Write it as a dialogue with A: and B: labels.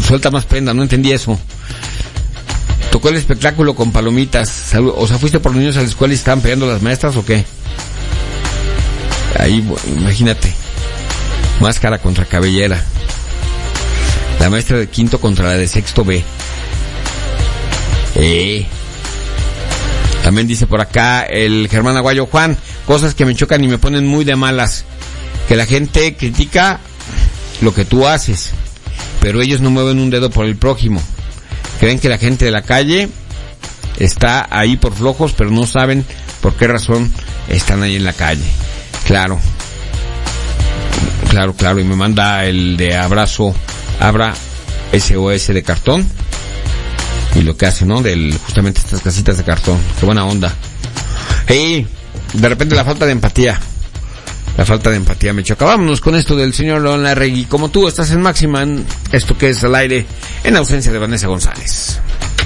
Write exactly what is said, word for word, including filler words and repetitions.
A: suelta más prenda, no entendí eso. Tocó el espectáculo con palomitas. O sea, ¿fuiste por los niños a la escuela y estaban peleando las maestras o qué? Ahí, imagínate. Máscara contra cabellera. La maestra de quinto contra la de sexto B. Eh. También dice por acá el Germán Aguayo: Juan, cosas que me chocan y me ponen muy de malas. Que la gente critica lo que tú haces, pero ellos no mueven un dedo por el prójimo. Creen que la gente de la calle está ahí por flojos, pero no saben por qué razón están ahí en la calle. Claro. Claro, claro. Y me manda el de abrazo, abra S O S de cartón. Y lo que hace, ¿no? Del, justamente estas casitas de cartón. Qué buena onda. Y de repente la falta de empatía. La falta de empatía me choca. Vámonos con esto del señor León Larregui. Como tú estás en Máxima, en esto que es al aire, en ausencia de Vanessa González.